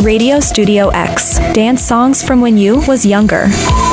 Radio Studio X. Dance songs from when you was younger.